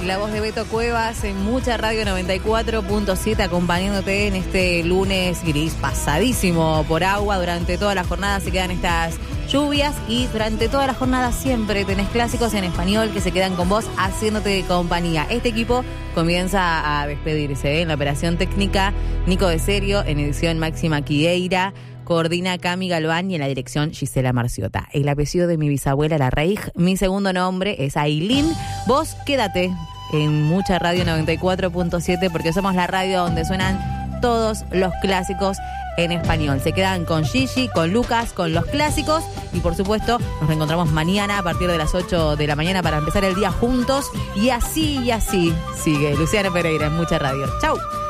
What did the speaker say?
la voz de Beto Cuevas en Mucha Radio 94.7, acompañándote en este lunes gris, pasadísimo por agua. Durante toda la jornada se quedan estas lluvias y durante toda la jornada siempre tenés clásicos en español que se quedan con vos haciéndote compañía. Este equipo comienza a despedirse, en la operación técnica Nico de Serio, en edición Máxima Quieira, coordina Cami Galván y en la dirección Gisela Marciota. El apellido de mi bisabuela era Reig, mi segundo nombre es Ailín. Vos quédate en Mucha Radio 94.7 porque somos la radio donde suenan todos los clásicos en español. Se quedan con Gigi, con Lucas, con los clásicos y por supuesto nos reencontramos mañana a partir de las 8 de la mañana para empezar el día juntos y así sigue Luciano Pereira en Mucha Radio. ¡Chau!